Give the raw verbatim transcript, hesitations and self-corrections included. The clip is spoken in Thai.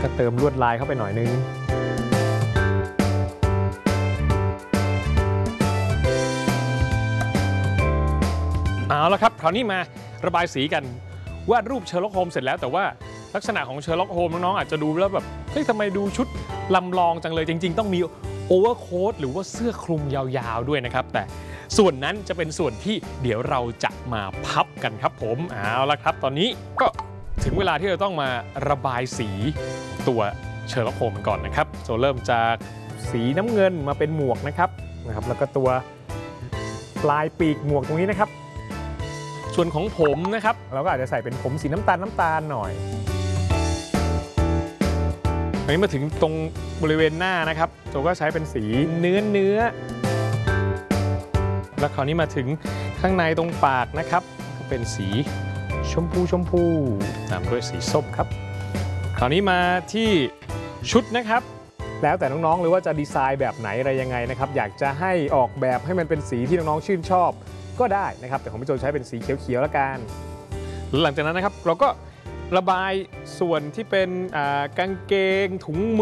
ก็เติมลวดลายเข้าไปหน่อยนึงเอาละครับคราวนี้มาระบายสีกันวาดรูปเชอร์ล็อกโฮมส์เสร็จแล้วแต่ว่าลักษณะของเชอร์ล็อกโฮมส์น้องๆอาจจะดูแล้วแบบเฮ้ยทำไมดูชุดลำลองจังเลยจริงๆต้องมีโอเวอร์โค้ทหรือว่าเสื้อคลุมยาวๆด้วยนะครับแต่ส่วนนั้นจะเป็นส่วนที่เดี๋ยวเราจะมาพับกันครับผมเอาละครับตอนนี้ก็ถึงเวลาที่เราต้องมาระบายสีตัวเชอร์ล็อกโฮมส์ก่อนนะครับโซเริ่มจากสีน้ำเงินมาเป็นหมวกนะครับนะครับแล้วก็ตัวปลายปีกหมวกตรงนี้นะครับส่วนของผมนะครับเราก็อาจจะใส่เป็นผมสีน้ำตาลน้ำตาลหน่อยอันนี้มาถึงตรงบริเวณหน้านะครับโจก็ใช้เป็นสีเนื้อเนื้อแล้วคราวนี้มาถึงข้างในตรงปากนะครับก็เป็นสีชมพูชมพูตามด้วยสีส้มครับคราวนี้มาที่ชุดนะครับแล้วแต่น้องๆหรือว่าจะดีไซน์แบบไหนอะไรยังไงนะครับอยากจะให้ออกแบบให้มันเป็นสีที่น้องๆชื่นชอบก็ได้นะครับแต่ของพี่โจใช้เป็นสีเขียวๆแล้วกันหลังจากนั้นนะครับเราก็ระบายส่วนที่เป็นกางเกงถุงมือ